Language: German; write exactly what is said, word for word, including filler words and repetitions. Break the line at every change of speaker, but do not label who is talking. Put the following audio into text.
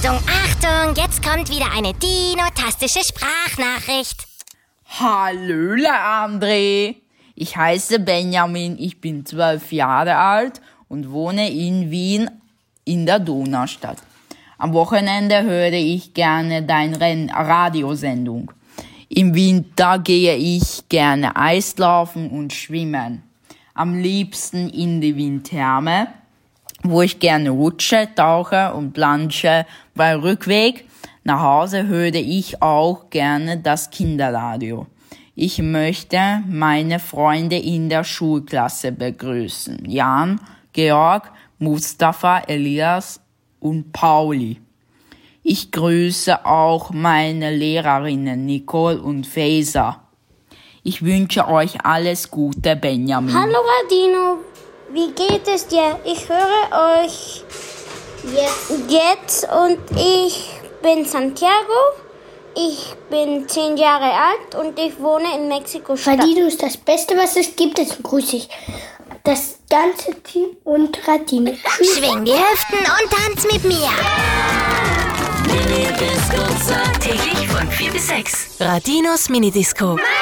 Achtung, Achtung, jetzt kommt wieder eine dinotastische Sprachnachricht.
Hallöle André, ich heiße Benjamin, ich bin zwölf Jahre alt und wohne in Wien in der Donaustadt. Am Wochenende höre ich gerne deine Radiosendung. Im Winter gehe ich gerne Eislaufen und schwimmen. Am liebsten in die Windtherme, wo ich gerne rutsche, tauche und plansche. Bei Rückweg nach Hause höre ich auch gerne das Kinderradio. Ich möchte meine Freunde in der Schulklasse begrüßen. Jan, Georg, Mustafa, Elias und Pauli. Ich grüße auch meine Lehrerinnen Nicole und Faisa. Ich wünsche euch alles Gute, Benjamin.
Hallo Radino, wie geht es dir? Ich höre euch jetzt, jetzt und ich bin Santiago. Ich bin zehn Jahre alt und ich wohne in Mexiko-Stadt.
Radino ist das Beste, was es gibt. Jetzt grüße ich das ganze Team und Radino.
Schwing die Hüften und tanz mit mir.
Mini Disco täglich von vier bis sechs. Radinos Minidisco.